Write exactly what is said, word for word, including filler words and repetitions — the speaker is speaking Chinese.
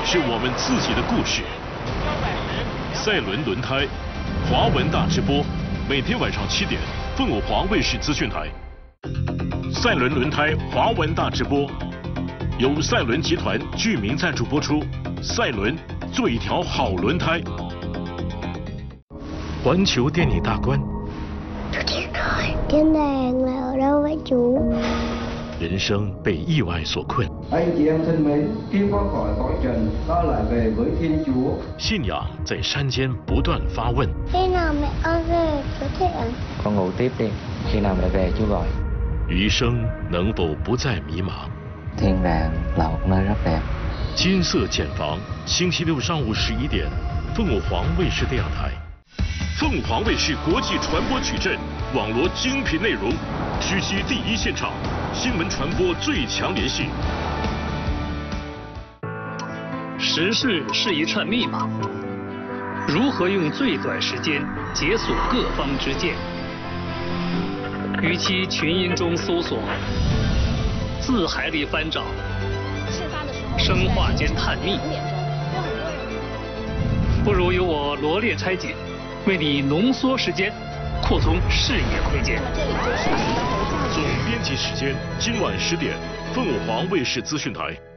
是我们自己的故事。赛伦轮胎，华文大直播，每天晚上七点，凤凰华卫视资讯台。赛伦轮胎华文大直播，由赛伦集团居民赞助播出。赛伦，做一条好轮胎。環球電影大觀。 天đàng là ở đâu vậy chú? 人生被意外所困。 Anh chị em thân mến, khi qua khỏi cõi trần, ta lại về với Thiên Chúa. 信仰在山间不断发问。 Khi nào mẹ con về chú Thiện? Con ngủ tiếp đi, khi nào mẹ về chú gọi. 余生能否不再迷茫？ Thiên đàng là một nơi rất đẹp. 金色茧房，星期六上午十一点，凤凰卫视电视台。凤凰卫视国际传播矩阵，网罗精品内容，狙击第一现场，新闻传播最强联系。 时事是一串密码，如何用最短时间解锁各方之见？与其群音中搜索，字海里翻找，生化间探秘，不如由我罗列拆解，为你浓缩时间，扩充视野空间。 总编辑时间今晚十点，凤凰卫视资讯台。